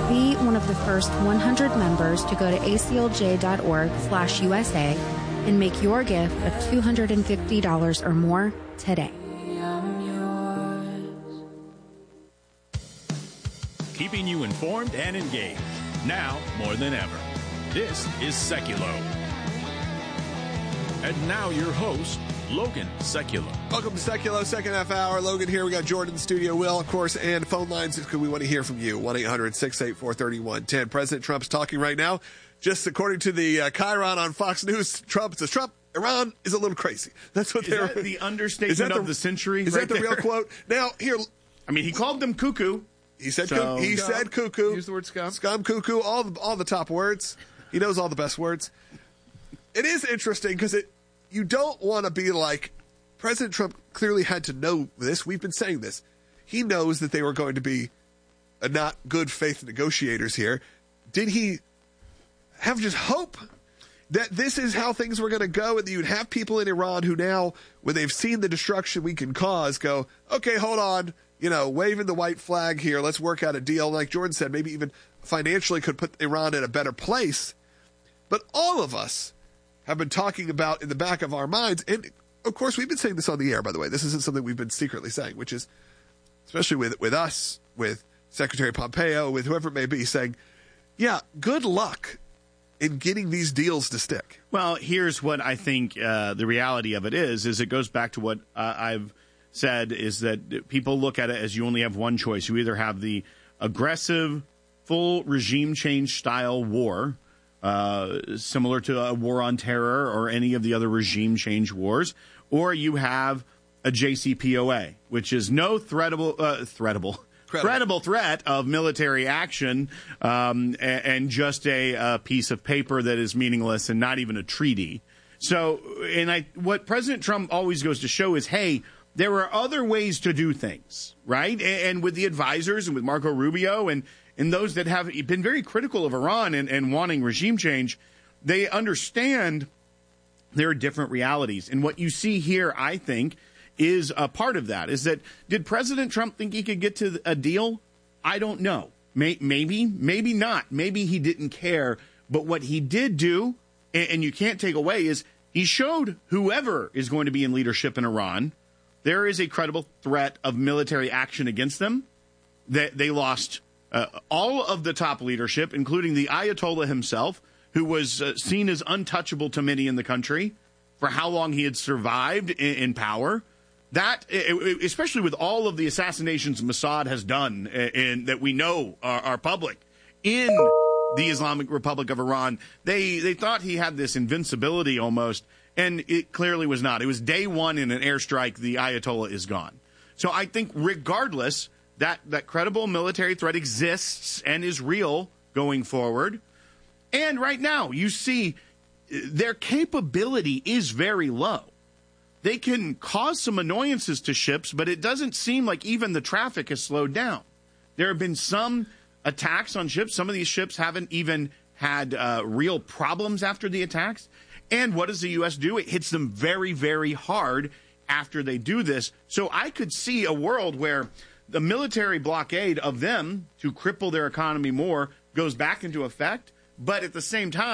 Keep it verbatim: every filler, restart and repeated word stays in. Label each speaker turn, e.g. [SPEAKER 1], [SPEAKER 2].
[SPEAKER 1] Be one of the first one hundred members to go to aclj.org slash USA and make your gift of two hundred fifty dollars or more today.
[SPEAKER 2] Keeping you informed and engaged, now more than ever. This is Seculo. And now your host, Logan Seculo.
[SPEAKER 3] Welcome to Seculo, second half hour. Logan here. We got Jordan in the studio, Will, of course, and phone lines because we want to hear from you. one eight hundred six eight four three one one zero. President Trump's talking right now. Just according to the uh, Chiron on Fox News, Trump says, Trump, Iran is a little crazy. That's what
[SPEAKER 4] is
[SPEAKER 3] they're...
[SPEAKER 4] That the understatement that the, of the century?
[SPEAKER 3] Is
[SPEAKER 4] right
[SPEAKER 3] that the
[SPEAKER 4] there?
[SPEAKER 3] real quote? Now, here...
[SPEAKER 4] I mean, he called them cuckoo.
[SPEAKER 3] He said,
[SPEAKER 4] so,
[SPEAKER 3] coo- he
[SPEAKER 4] scum.
[SPEAKER 3] said cuckoo.
[SPEAKER 4] Use the word scum.
[SPEAKER 3] Scum, cuckoo, all the, all the top words. He knows all the best words. It is interesting because it you don't want to be like, President Trump clearly had to know this. We've been saying this. He knows that they were going to be a not good faith negotiators here. Did he have just hope that this is how things were going to go and that you'd have people in Iran who now, when they've seen the destruction we can cause, go, okay, hold on, you know, waving the white flag here, let's work out a deal. Like Jordan said, maybe even financially could put Iran in a better place. But all of us have been talking about in the back of our minds, and of course we've been saying this on the air, by the way. This isn't something we've been secretly saying, which is, especially with, with us, with Secretary Pompeo, with whoever it may be, saying, yeah, good luck in getting these deals to stick.
[SPEAKER 4] Well, here's what I think uh, the reality of it is, is it goes back to what uh, I've said, is that people look at it as you only have one choice. You either have the aggressive, full regime change style war, uh, similar to a war on terror or any of the other regime change wars, or you have a J C P O A, which is no threatable, uh, threatable, credible threat of military action, um, and, and just a, a piece of paper that is meaningless and not even a treaty. So, and I, what President Trump always goes to show is, hey, there are other ways to do things, right? And, and with the advisors and with Marco Rubio and, and those that have been very critical of Iran and, and wanting regime change, they understand there are different realities. And what you see here, I think, is a part of that, is that did President Trump think he could get to a deal? I don't know. May, maybe, maybe not. Maybe he didn't care. But what he did do, and, and you can't take away, is he showed whoever is going to be in leadership in Iran, there is a credible threat of military action against them. That they lost uh, all of the top leadership, including the Ayatollah himself, who was uh, seen as untouchable to many in the country for how long he had survived in, in power. That, especially with all of the assassinations Mossad has done, and that we know are, are public in the Islamic Republic of Iran, they they thought he had this invincibility almost, and it clearly was not. It was day one in an airstrike, the Ayatollah is gone. So I think regardless, that, that credible military threat exists and is real going forward. And right now, you see their capability is very low. They can cause some annoyances to ships, but it doesn't seem like even the traffic has slowed down. There have been some attacks on ships. Some of these ships haven't even had uh, real problems after the attacks. And what does the U S do? It hits them very, very hard after they do this. So I could see a world where the military blockade of them to cripple their economy more goes back into effect, but at the same time,